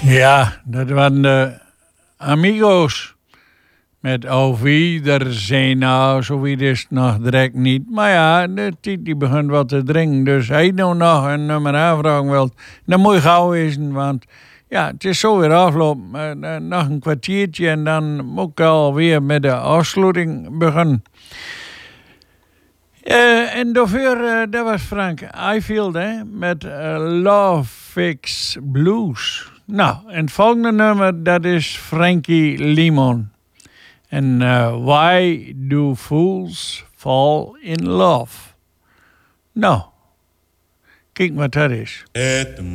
Ja, dat waren de Amigos. Met OV, er zijn nou, zo wie is het nog direct niet. Maar ja, de tijd die begint wat te dringen. Dus hij nou nog een nummer aanvragen wilt, dan moet je gauw wezen. Want ja, het is zo weer afgelopen. Nog een kwartiertje en dan moet ik alweer met de afsluiting beginnen. En daarvoor, dat was Frank Ifield, hè, met Love Fix Blues. Nou, en het volgende nummer, dat is Frankie Limon. En Why Do Fools Fall in Love? Nou, kijk wat dat is. At the